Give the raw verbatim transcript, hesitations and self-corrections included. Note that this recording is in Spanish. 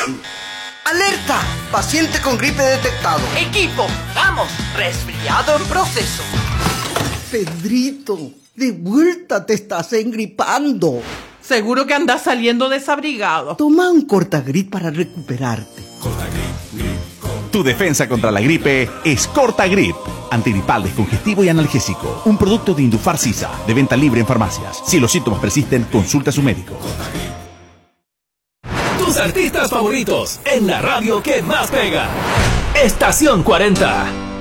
¡Alerta! Paciente con gripe detectado. Equipo, vamos, resfriado en proceso. Pedrito, de vuelta te estás engripando. Seguro que andas saliendo desabrigado. Toma un Cortagrip para recuperarte. Tu defensa contra la gripe es Cortagrip. Antigripal, descongestivo y analgésico. Un producto de Indufar Sisa, de venta libre en farmacias. Si los síntomas persisten, consulta a su médico. Tus artistas favoritos en la radio que más pega. Estación cuarenta.